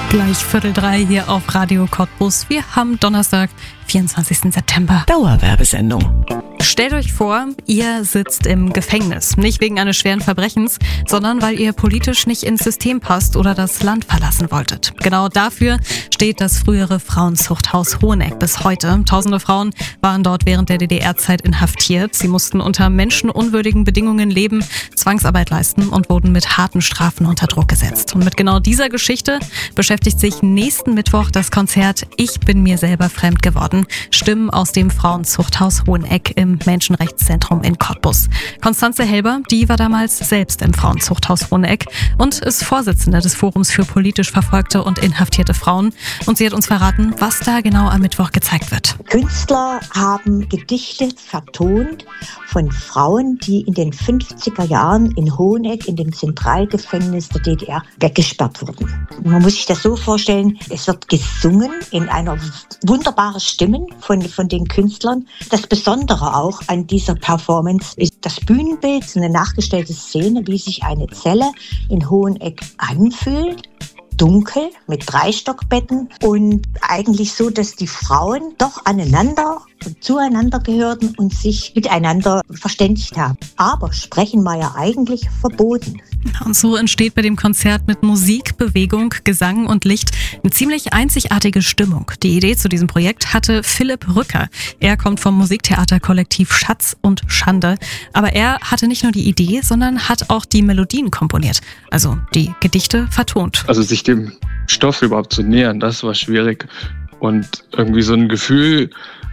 Gleich 2:45 hier auf Radio Cottbus. Wir haben Donnerstag, 24. September. Dauerwerbesendung. Stellt euch vor, ihr sitzt im Gefängnis. Nicht wegen eines schweren Verbrechens, sondern weil ihr politisch nicht ins System passt oder das Land verlassen wolltet. Genau dafür steht das frühere Frauenzuchthaus Hoheneck bis heute. Tausende Frauen waren dort während der DDR-Zeit inhaftiert. Sie mussten unter menschenunwürdigen Bedingungen leben, Zwangsarbeit leisten und wurden mit harten Strafen unter Druck gesetzt. Und mit genau dieser Geschichte beschäftigt sich nächsten Mittwoch das Konzert Ich bin mir selber fremd geworden. Stimmen aus dem Frauenzuchthaus Hoheneck im Menschenrechtszentrum in Cottbus. Constanze Helber, die war damals selbst im Frauenzuchthaus Hoheneck und ist Vorsitzende des Forums für politisch verfolgte und inhaftierte Frauen. Und sie hat uns verraten, was da genau am Mittwoch gezeigt wird. Künstler haben Gedichte vertont von Frauen, die in den 50er Jahren in Hoheneck, in dem Zentralgefängnis der DDR, weggesperrt wurden. Man muss sich das so vorstellen, es wird gesungen in einer wunderbaren Stimme von den Künstlern. Das Besondere auch an dieser Performance ist das Bühnenbild, eine nachgestellte Szene, wie sich eine Zelle in Hoheneck anfühlt. Dunkel mit 3 Stockbetten und eigentlich so, dass die Frauen doch aneinander und zueinander gehörten und sich miteinander verständigt haben. Aber sprechen war ja eigentlich verboten. Und so entsteht bei dem Konzert mit Musik, Bewegung, Gesang und Licht eine ziemlich einzigartige Stimmung. Die Idee zu diesem Projekt hatte Philipp Rücker. Er kommt vom Musiktheaterkollektiv Schatz und Schande. Aber er hatte nicht nur die Idee, sondern hat auch die Melodien komponiert. Also die Gedichte vertont. Also sich dem Stoff überhaupt zu nähern, das war schwierig. Und irgendwie so ein Gefühl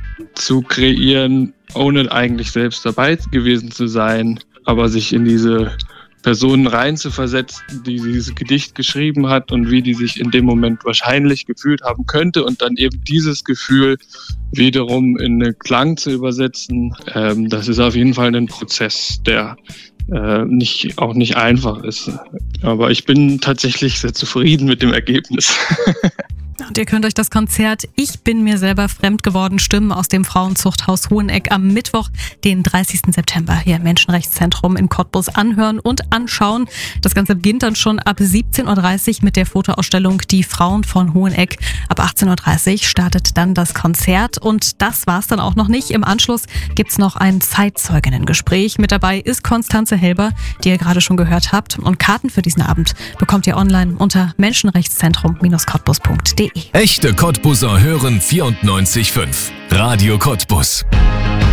zu kreieren, ohne eigentlich selbst dabei gewesen zu sein, aber sich in diese Personen reinzuversetzen, die dieses Gedicht geschrieben hat und wie die sich in dem Moment wahrscheinlich gefühlt haben könnte und dann eben dieses Gefühl wiederum in einen Klang zu übersetzen, das ist auf jeden Fall ein Prozess, der nicht einfach ist. Aber ich bin tatsächlich sehr zufrieden mit dem Ergebnis. Und ihr könnt euch das Konzert Ich bin mir selber fremd geworden, Stimmen aus dem Frauenzuchthaus Hoheneck am Mittwoch, den 30. September hier im Menschenrechtszentrum in Cottbus anhören und anschauen. Das Ganze beginnt dann schon ab 17.30 Uhr mit der Fotoausstellung Die Frauen von Hoheneck. Ab 18.30 Uhr startet dann das Konzert und das war's dann auch noch nicht. Im Anschluss gibt's noch ein Zeitzeuginnengespräch. Mit dabei ist Constanze Helber, die ihr gerade schon gehört habt. Und Karten für diesen Abend bekommt ihr online unter menschenrechtszentrum-cottbus.de. Echte Cottbuser hören 94.5. Radio Cottbus.